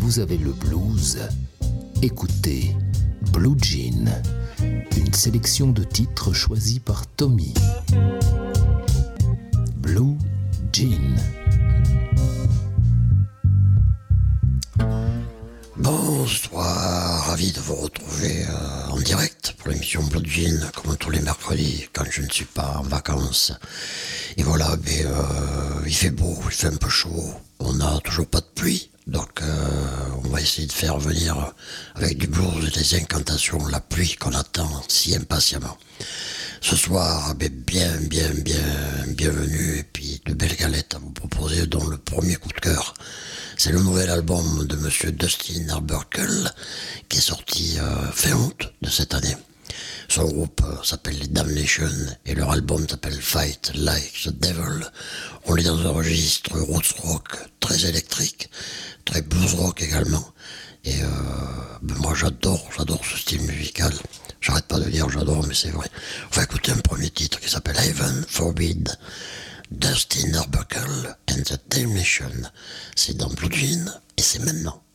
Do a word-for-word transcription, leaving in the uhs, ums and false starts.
vous avez le blues, écoutez Blue Jean, une sélection de titres choisis par Tommy. Blue Jean. Bonsoir, ravi de vous retrouver euh, en direct pour l'émission Blue Jean, comme tous les mercredis, quand je ne suis pas en vacances. Et voilà, mais, euh, il fait beau, il fait un peu chaud, on n'a toujours pas de pluie, donc euh, on va essayer de faire venir avec du blues et des incantations la pluie qu'on attend si impatiemment. Ce soir, bien, bien, bien, bienvenue, et puis de belles galettes à vous proposer, dont le premier coup de cœur, c'est le nouvel album de Monsieur Dustin Arbuckle, qui est sorti euh, fin août de cette année. Son groupe euh, s'appelle les Damnation, et leur album s'appelle Fight Like the Devil. On est dans un registre roots rock très électrique, très blues rock également, et euh, ben moi j'adore, j'adore ce style musical. J'arrête pas de dire j'adore, mais c'est vrai. On va écouter un premier titre qui s'appelle Heaven Forbid, Dustin Arbuckle and the Damnation. C'est dans Blue Jean et c'est maintenant.